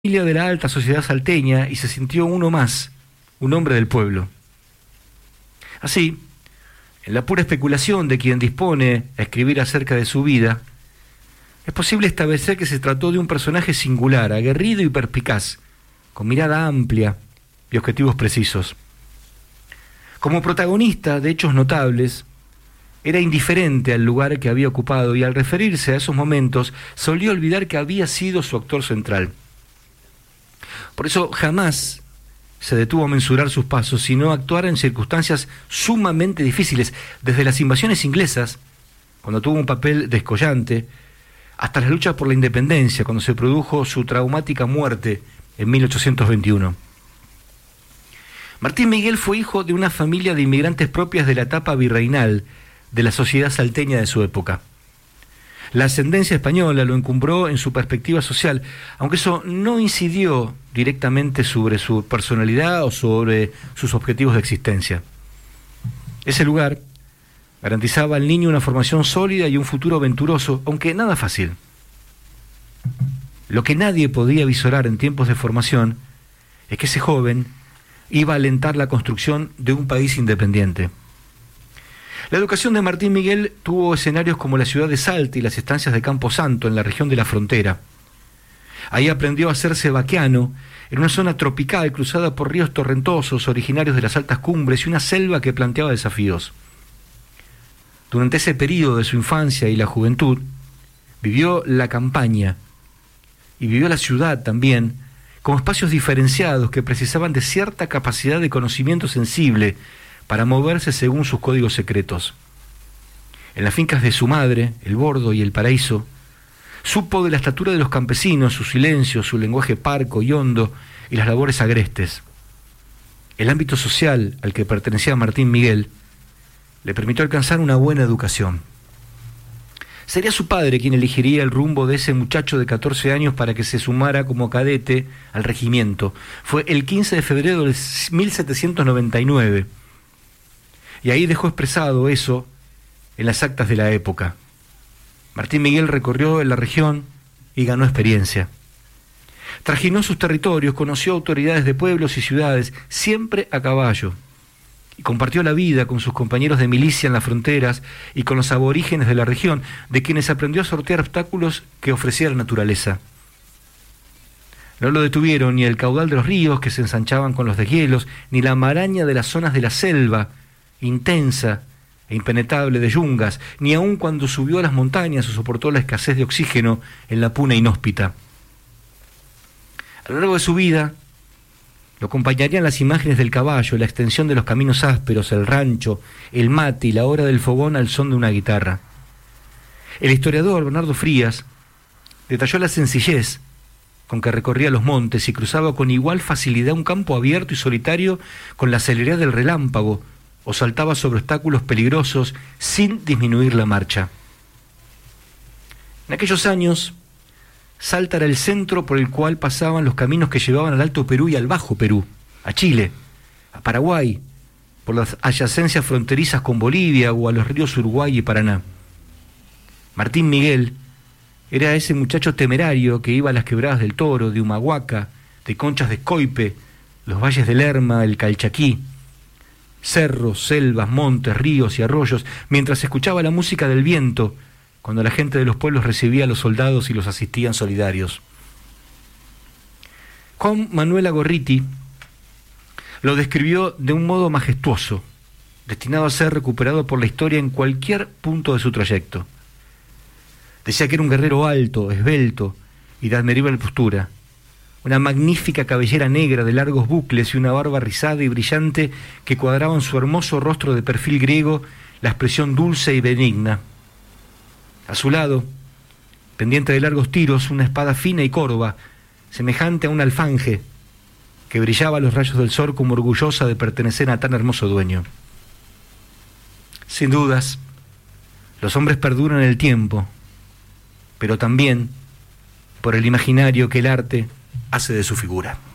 Familia de la alta sociedad salteña y se sintió uno más, un hombre del pueblo. Así, en la pura especulación de quien dispone a escribir acerca de su vida, es posible establecer que se trató de un personaje singular, aguerrido y perspicaz, con mirada amplia y objetivos precisos. Como protagonista de hechos notables, era indiferente al lugar que había ocupado y al referirse a esos momentos solía olvidar que había sido su actor central. Por eso jamás se detuvo a mensurar sus pasos, sino a actuar en circunstancias sumamente difíciles, desde las invasiones inglesas, cuando tuvo un papel descollante, hasta las luchas por la independencia, cuando se produjo su traumática muerte en 1821. Martín Miguel fue hijo de una familia de inmigrantes propias de la etapa virreinal de la sociedad salteña de su época. La ascendencia española lo encumbró en su perspectiva social, aunque eso no incidió directamente sobre su personalidad o sobre sus objetivos de existencia. Ese lugar garantizaba al niño una formación sólida y un futuro venturoso, aunque nada fácil. Lo que nadie podía visorar en tiempos de formación es que ese joven iba a alentar la construcción de un país independiente. La educación de Martín Miguel tuvo escenarios como la ciudad de Salta y las estancias de Campo Santo, en la región de la frontera. Ahí aprendió a hacerse vaqueano en una zona tropical cruzada por ríos torrentosos originarios de las altas cumbres y una selva que planteaba desafíos. Durante ese periodo de su infancia y la juventud, vivió la campaña y vivió la ciudad también, como espacios diferenciados que precisaban de cierta capacidad de conocimiento sensible para moverse según sus códigos secretos. En las fincas de su madre, El Bordo y El Paraíso, supo de la estatura de los campesinos, su silencio, su lenguaje parco y hondo y las labores agrestes. El ámbito social al que pertenecía Martín Miguel le permitió alcanzar una buena educación. Sería su padre quien elegiría el rumbo de ese muchacho de 14 años para que se sumara como cadete al regimiento. Fue el 15 de febrero de 1799. Y ahí dejó expresado eso en las actas de la época. Martín Miguel recorrió la región y ganó experiencia. Trajinó sus territorios, conoció autoridades de pueblos y ciudades, siempre a caballo. Y compartió la vida con sus compañeros de milicia en las fronteras y con los aborígenes de la región, de quienes aprendió a sortear obstáculos que ofrecía la naturaleza. No lo detuvieron ni el caudal de los ríos que se ensanchaban con los deshielos, ni la maraña de las zonas de la selva, intensa e impenetrable de yungas, ni aun cuando subió a las montañas o soportó la escasez de oxígeno en la puna inhóspita. A lo largo de su vida lo acompañarían las imágenes del caballo, la extensión de los caminos ásperos, el rancho, el mate y la hora del fogón al son de una guitarra. El historiador Bernardo Frías detalló la sencillez con que recorría los montes y cruzaba con igual facilidad un campo abierto y solitario con la celeridad del relámpago, o saltaba sobre obstáculos peligrosos sin disminuir la marcha. En aquellos años, Salta era el centro por el cual pasaban los caminos que llevaban al Alto Perú y al Bajo Perú, a Chile, a Paraguay, por las adyacencias fronterizas con Bolivia o a los ríos Uruguay y Paraná. Martín Miguel era ese muchacho temerario que iba a las quebradas del Toro, de Humahuaca, de Conchas de Escoipe, los valles del Lerma, el Calchaquí, cerros, selvas, montes, ríos y arroyos, mientras escuchaba la música del viento, cuando la gente de los pueblos recibía a los soldados y los asistían solidarios. Juan Manuel Agorriti lo describió de un modo majestuoso, destinado a ser recuperado por la historia en cualquier punto de su trayecto. Decía que era un guerrero alto, esbelto y de admirable postura, una magnífica cabellera negra de largos bucles y una barba rizada y brillante que cuadraba en su hermoso rostro de perfil griego la expresión dulce y benigna. A su lado, pendiente de largos tiros, una espada fina y corva, semejante a un alfanje, que brillaba a los rayos del sol como orgullosa de pertenecer a tan hermoso dueño. Sin dudas, los hombres perduran el tiempo, pero también por el imaginario que el arte hace de su figura.